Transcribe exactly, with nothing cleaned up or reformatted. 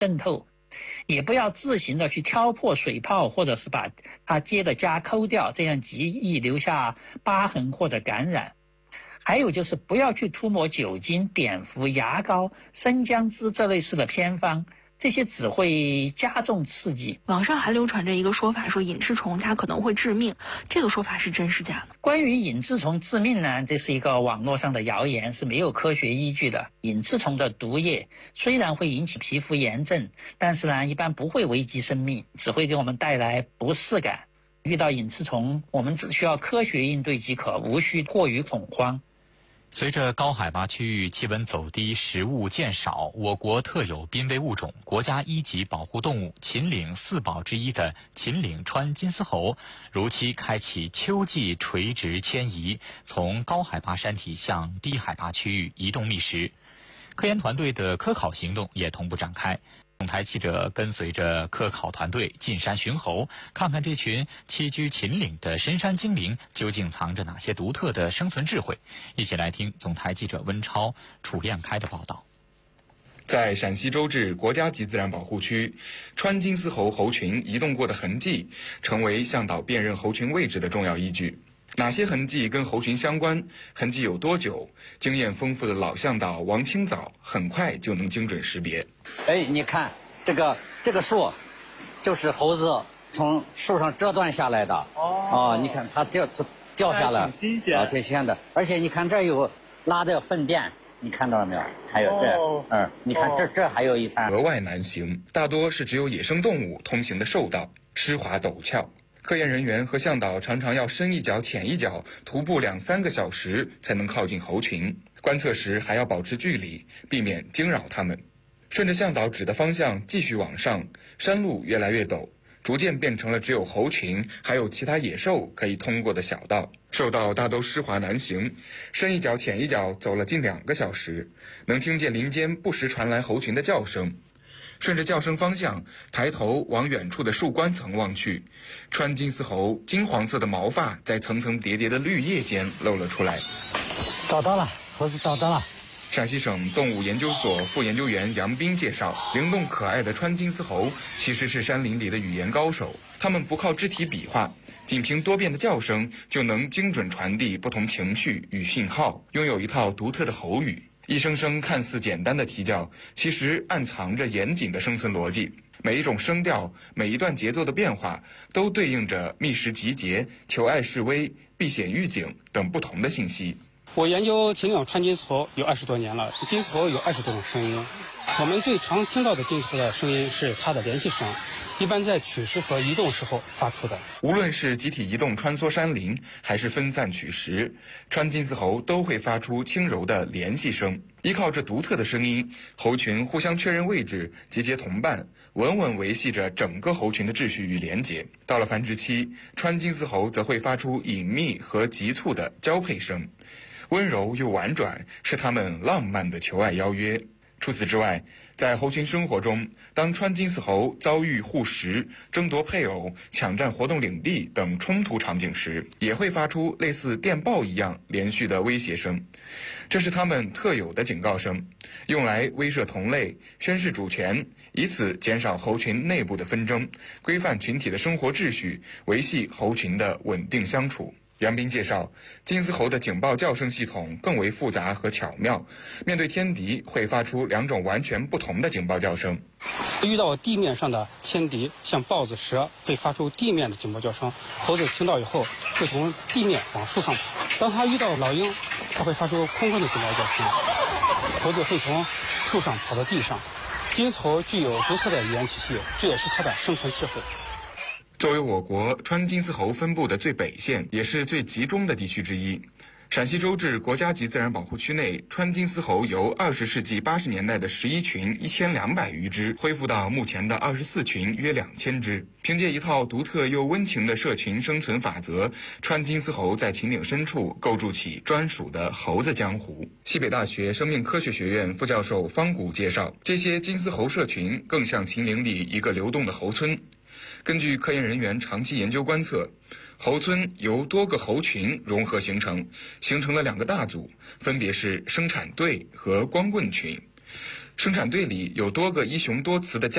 渗透，也不要自行的去挑破水泡，或者是把它接的痂抠掉，这样极易留下疤痕或者感染。还有就是不要去涂抹酒精、碘伏、牙膏、生姜汁这类似的偏方，这些只会加重刺激。 网上还流传着一个说法，说隐翅虫它可能会致命，这个说法是真是假呢？ 关于隐翅虫致命呢，这是一个网络上的谣言，是没有科学依据的。隐翅虫的毒液虽然会引起皮肤炎症，但是呢，一般不会危及生命，只会给我们带来不适感。遇到隐翅虫，我们只需要科学应对即可，无需过于恐慌。 随着高海拔区域气温走低，食物渐少，我国特有濒危物种、国家一级保护动物秦岭四宝之一的秦岭川金丝猴，如期开启秋季垂直迁移，从高海拔山体向低海拔区域移动觅食。科研团队的科考行动也同步展开。总台记者跟随着科考团队进山寻猴，看看这群栖居秦岭的深山精灵究竟藏着哪些独特的生存智慧。一起来听总台记者温超、楚亮开的报道。 在陕西周至国家级自然保护区，川金丝猴猴群移动过的痕迹，成为向导辨认猴群位置的重要依据。哪些痕迹跟猴群相关？痕迹有多久？经验丰富的老向导王清早很快就能精准识别。 哎，你看这个这个树，就是猴子从树上折断下来的。哦，哦你看它掉掉下来， 挺新鲜啊，挺新鲜的。而且你看这有拉的粪便，你看到了没有？还有这，哦、嗯，你看这这还有一滩。 额外难行，大多是只有野生动物通行的兽道，湿滑陡峭。科研人员和向导常常要深一脚浅一脚，徒步两三个小时才能靠近猴群。观测时还要保持距离，避免惊扰它们。顺着向导指的方向继续往上，山路越来越陡，逐渐变成了只有猴群还有其他野兽可以通过的小道。兽道大都湿滑难行，深一脚浅一脚走了近两个小时，能听见林间不时传来猴群的叫声。顺着叫声方向，抬头往远处的树冠层望去，川金丝猴金黄色的毛发在层层叠叠的绿叶间露了出来。 找到了，猴子找到了。 陕西省动物研究所副研究员杨斌介绍，灵动可爱的川金丝猴其实是山林里的语言高手，它们不靠肢体比划，仅凭多变的叫声就能精准传递不同情绪与信号，拥有一套独特的喉语。一声声看似简单的啼叫，其实暗藏着严谨的生存逻辑。每一种声调，每一段节奏的变化，都对应着觅食集结、求爱示威、避险预警等不同的信息。 我研究秦岭川金丝猴有二十多年了，金丝猴有二十多种声音。我们最常听到的金丝猴的声音是它的联系声，一般在取食和移动时候发出的。 无论是集体移动穿梭山林，还是分散取食，川金丝猴都会发出轻柔的联系声。依靠这独特的声音，猴群互相确认位置，集结同伴，稳稳维系着整个猴群的秩序与连结。到了繁殖期，川金丝猴则会发出隐秘和急促的交配声，温柔又婉转，是它们浪漫的求爱邀约。除此之外，在猴群生活中，当川金丝猴遭遇护食、争夺配偶、抢占活动领地等冲突场景时，也会发出类似电报一样连续的威胁声。这是它们特有的警告声，用来威慑同类、宣示主权，以此减少猴群内部的纷争，规范群体的生活秩序，维系猴群的稳定相处。杨斌介绍，金丝猴的警报叫声系统更为复杂和巧妙，面对天敌会发出两种完全不同的警报叫声。 遇到地面上的天敌，像豹子、蛇，会发出地面的警报叫声，猴子听到以后会从地面往树上跑。当它遇到老鹰，它会发出空空的警报叫声，猴子会从树上跑到地上。金丝猴具有独特的语言体系，这也是它的生存智慧。 作为我国川金丝猴分布的最北线，也是最集中的地区之一，陕西周至国家级自然保护区内，川金丝猴由二十世纪八十年代的十一群一千两百余只，恢复到目前的二十四群约两千只。凭借一套独特又温情的社群生存法则，川金丝猴在秦岭深处构筑起专属的猴子江湖。西北大学生命科学学院副教授方谷介绍，这些金丝猴社群更像秦岭里一个流动的猴村。根据科研人员长期研究观测，猴村由多个猴群融合形成，形成了两个大组，分别是生产队和光棍群。 生产队里有多个一雄多雌的家